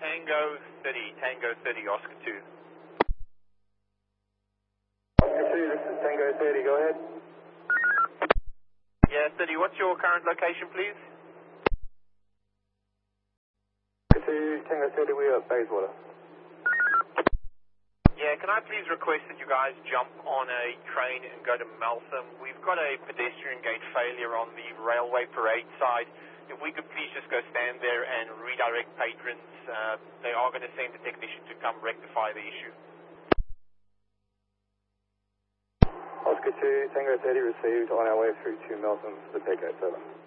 Tango 30, Tango 30, Oscar 2. Oscar 2, this is Tango 30, go ahead. Yeah, 30, what's your current location, please? Oscar 2, Tango 30, we are at Bayswater. Yeah, can I please request that you guys jump on a train and go to Meltham? We've got a pedestrian gate failure on the railway parade side. If we could please just go stand there and redirect patrons, they are going to send a technician to come rectify the issue. Oscar 2, Tango 30 received on our way through to Meltham for the take out, over.